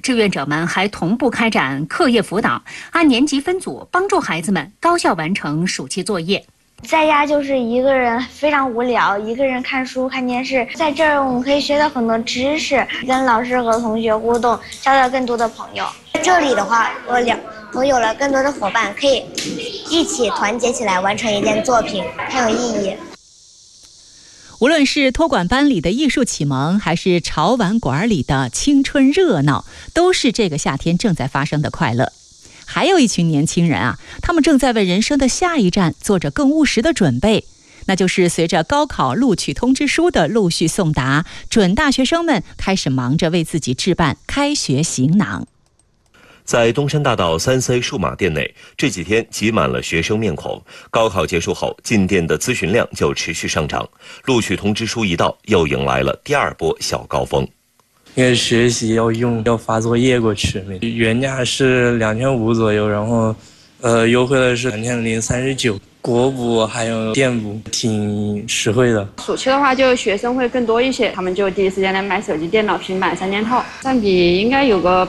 志愿者们还同步开展课业辅导，按年级分组帮助孩子们高效完成暑期作业。 在家就是一个人非常无聊，一个人看书看电视，在这儿我们可以学到很多知识，跟老师和同学互动，交到更多的朋友。 这里的话，我有了更多的伙伴，可以一起团结起来完成一件作品，很有意义。 无论是托管班里的艺术启蒙，还是潮玩馆里的青春热闹，都是这个夏天正在发生的快乐。还有一群年轻人啊，他们正在为人生的下一站做着更务实的准备，那就是随着高考录取通知书的陆续送达，准大学生们开始忙着为自己置办开学行囊。 在东山大道3C 数码店内，这几天挤满了学生面孔。高考结束后，进店的咨询量就持续上涨，录取通知书一到，又迎来了第二波小高峰。 因为学习要发作业过去，原价是2500左右，然后优惠的是3039。国补还有电补挺实惠的。 暑期的话，就学生会更多一些，他们就第一时间来买手机、电脑、平板3件套，占比应该有个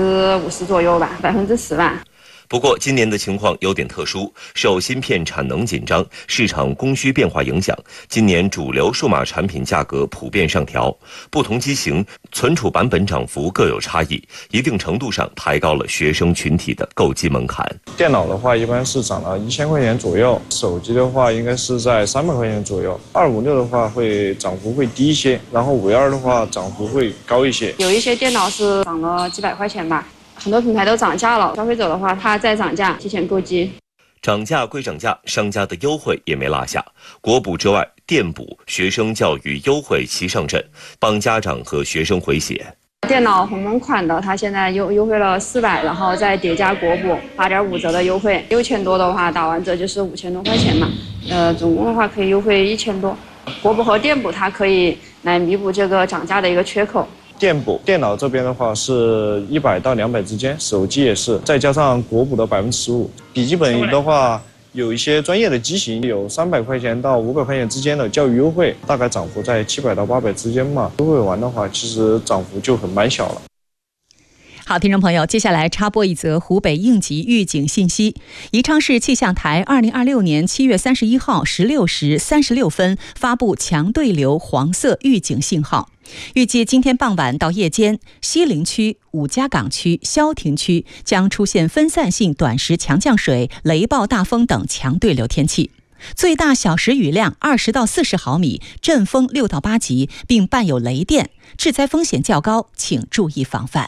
50%左右吧，10%吧。 不过今年的情况有点特殊，受芯片产能紧张、市场供需变化影响，今年主流数码产品价格普遍上调，不同机型存储版本涨幅各有差异，一定程度上抬高了学生群体的购机门槛。 电脑的话一般是涨了1000块钱左右，手机的话应该是在300块钱左右，256的话涨幅会低一些，然后52的话涨幅会高一些。 有一些电脑是涨了几百块钱吧。很多品牌都涨价了，消费者的话，他再涨价，提前购机。 涨价归涨价，商家的优惠也没落下。国补之外，电补、学生教育优惠齐上阵，帮家长和学生回血。 电脑鸿蒙款的，它现在优惠了400，然后再叠加国补8.5折的优惠，6000多的话打完折就是5000多块钱嘛。总共的话可以优惠1000多。国补和电补它可以来弥补这个涨价的一个缺口。 电补电脑这边的话是100到200之间，手机也是，再加上国补的15%。笔记本的话，有一些专业的机型有300块钱到500块钱之间的教育优惠，大概涨幅在700到800之间嘛。优惠完的话，其实涨幅就蛮小了。 好，听众朋友，接下来插播一则湖北应急预警信息。宜昌市气象台2026年7月31号16时36分发布强对流黄色预警信号，预计今天傍晚到夜间，西陵区、五家岗区、萧亭区将出现分散性短时强降水、雷暴大风等强对流天气，最大小时雨量20到40毫米，阵风6到8级，并伴有雷电，致灾风险较高，请注意防范。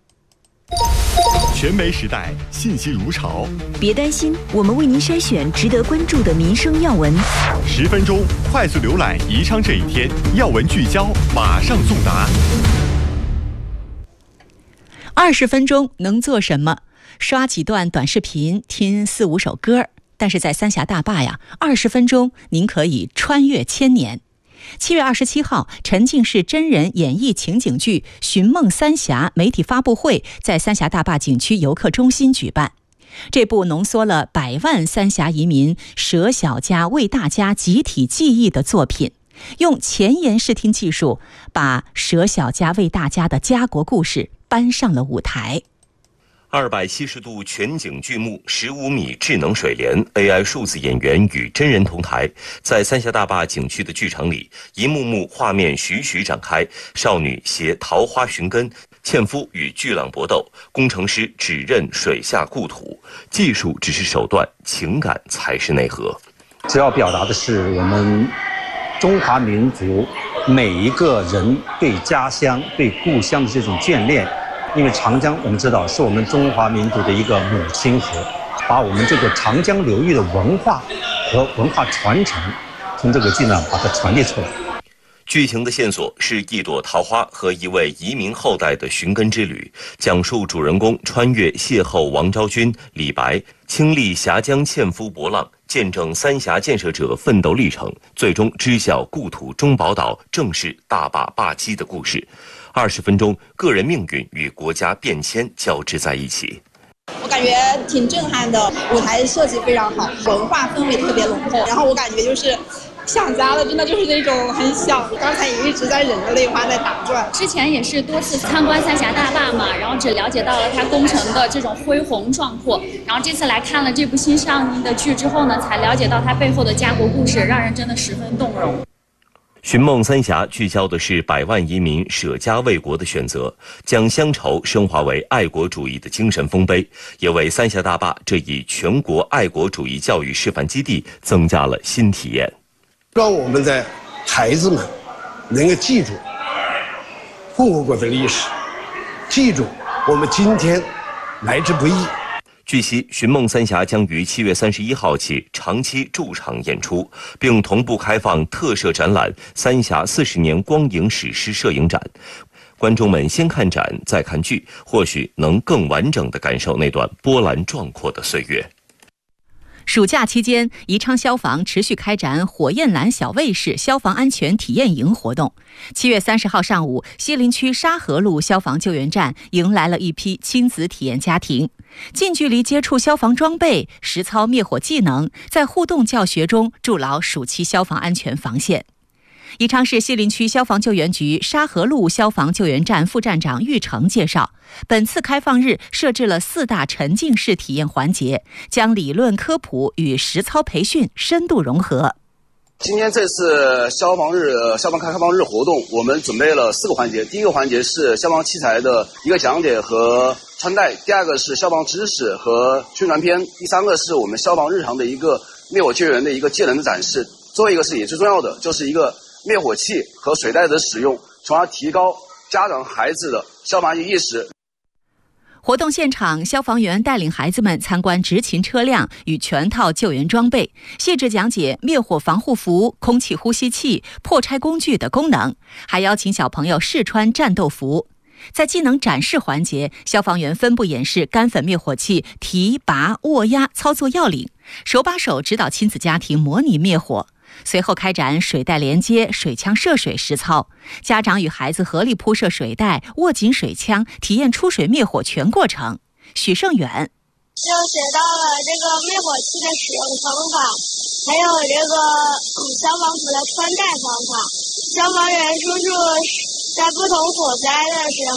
全媒时代，信息如潮。 别担心，我们为您筛选值得关注的民生要闻。 10分钟快速浏览宜昌这一天，要闻聚焦，马上送达。 20分钟能做什么？刷几段短视频，听4、5首歌。但是在三峡大坝呀，20分钟您可以穿越千年。7月27号，沉浸式真人演绎情景剧《寻梦三峡》媒体发布会在三峡大坝景区游客中心举办。这部浓缩了100万三峡移民舍小家为大家集体记忆的作品，用前沿视听技术把舍小家为大家的家国故事搬上了舞台。 270度全景剧目，15米智能水帘 ，AI 数字演员与真人同台，在三峡大坝景区的剧场里，一幕幕画面徐徐展开。少女携桃花寻根，纤夫与巨浪搏斗，工程师指认水下故土。技术只是手段，情感才是内核。 只要表达的是我们中华民族每一个人对家乡、对故乡的这种眷恋。因为长江我们知道是我们中华民族的一个母亲河，把我们这个长江流域的文化和文化传承从这个剧呢把它传递出来。 剧情的线索是一朵桃花和一位移民后代的寻根之旅，讲述主人公穿越邂逅王昭君、李白，亲历峡江纤夫搏浪，见证三峡建设者奋斗历程，最终知晓故土中宝岛正是大坝坝基的故事。20分钟，个人命运与国家变迁交织在一起。 我感觉挺震撼的，舞台设计非常好，文化氛围特别浓厚。然后我感觉就是想家了，真的就是那种很想。刚才也一直在忍着泪花在打转。 之前也是多次参观三峡大坝嘛，然后只了解到了它工程的这种恢宏壮阔，然后这次来看了这部新上映的剧之后呢，才了解到它背后的家国故事，让人真的十分动容。 寻梦三峡聚焦的是百万移民舍家为国的选择，将乡愁升华为爱国主义的精神丰碑，也为三峡大坝这一全国爱国主义教育示范基地增加了新体验。 让我们的孩子们能够记住共和国的历史，记住我们今天来之不易。 据悉，寻梦三峡将于7月31号起长期驻场演出，并同步开放特设展览“三峡40年光影史诗摄影展”。观众们先看展再看剧，或许能更完整地感受那段波澜壮阔的岁月。 暑假期间，宜昌消防持续开展火焰蓝小卫士消防安全体验营活动。7月30号上午，西林区沙河路消防救援站迎来了一批亲子体验家庭，近距离接触消防装备，实操灭火技能，在互动教学中筑牢暑期消防安全防线。宜昌市西林区消防救援局沙河路消防救援站副站长玉成介绍，本次开放日设置了4大沉浸式体验环节，将理论科普与实操培训深度融合。 今天这次消防开放日活动，我们准备了4个环节。第一个环节是消防器材的一个讲解和穿戴，第二个是消防知识和宣传片，第三个是我们消防日常的一个灭火救援的一个技能的展示，最后一个是也最重要的，就是一个灭火器和水袋的使用，从而提高家长孩子的消防意识。 活动现场，消防员带领孩子们参观执勤车辆与全套救援装备，细致讲解灭火防护服、空气呼吸器、破拆工具的功能，还邀请小朋友试穿战斗服。在技能展示环节，消防员分步演示干粉灭火器提拔握压操作要领，手把手指导亲子家庭模拟灭火。随后开展水袋连接、水枪涉水实操，家长与孩子合力铺设水袋，握紧水枪，体验出水灭火全过程。许胜远又学到了这个灭火器的使用方法，还有这个消防服的穿戴方法。消防员叔叔在不同火灾的时候